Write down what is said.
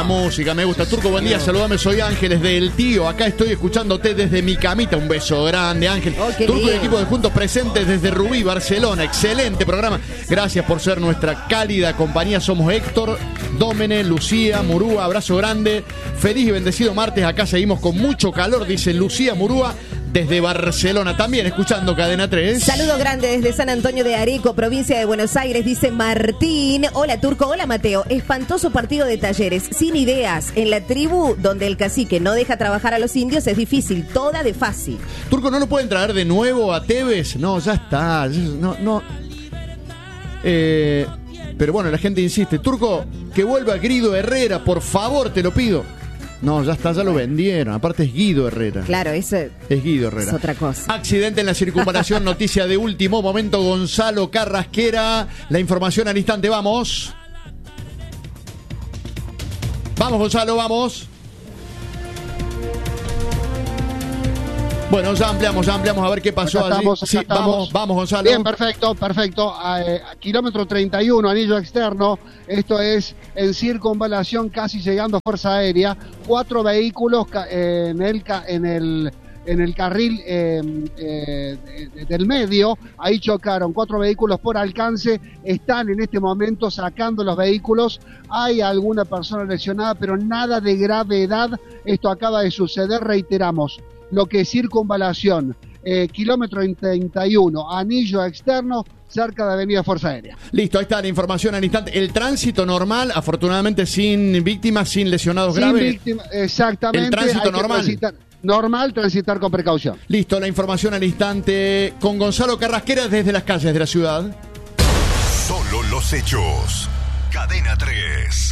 música, me gusta. Turco, buen día, saludame, soy Ángeles del Tío. Acá estoy escuchándote desde mi camita. Un beso grande, Ángel. Turco y equipo de Juntos presentes desde Rubí, Barcelona. Excelente programa. Gracias por ser nuestra cálida compañía. Somos Héctor, Dómene, Lucía, Murúa. Abrazo grande. Feliz y bendecido martes. Acá seguimos con mucho calor, dice Lucía Murúa, desde Barcelona. También escuchando Cadena 3. Saludo grande desde San Antonio de Areco, provincia de Buenos Aires, dice Martín. Hola Turco, hola Mateo. Espantoso partido de Talleres, sin ideas. En la tribu donde el cacique no deja trabajar a los indios es difícil, toda de fácil. Turco, ¿no lo pueden traer de nuevo a Tevez? No, ya está. No. Pero bueno, la gente insiste. Turco, que vuelva Guido Herrera, por favor, te lo pido. No, ya está, ya lo vendieron. Aparte es Guido Herrera. Claro, eso es Guido Herrera. Es otra cosa. Accidente en la circunvalación, noticia de último momento, Gonzalo Carrasquera. La información al instante, vamos. Vamos, Gonzalo, vamos. Bueno, ya ampliamos a ver qué pasó allí. Sí, vamos, Gonzalo. Bien, perfecto. Kilómetro 31, anillo externo. Esto es en circunvalación, casi llegando a Fuerza Aérea. 4 vehículos en el carril del medio. Ahí chocaron 4 vehículos por alcance. Están en este momento sacando los vehículos. Hay alguna persona lesionada, pero nada de gravedad. Esto acaba de suceder, reiteramos. Lo que es circunvalación, kilómetro 31, anillo externo, cerca de Avenida Fuerza Aérea. Listo, ahí está la información al instante. El tránsito normal, afortunadamente sin víctimas, sin lesionados graves. Sin víctimas, exactamente. El tránsito normal. Transitar con precaución. Listo, la información al instante con Gonzalo Carrasquera desde las calles de la ciudad. Solo los hechos. Cadena 3.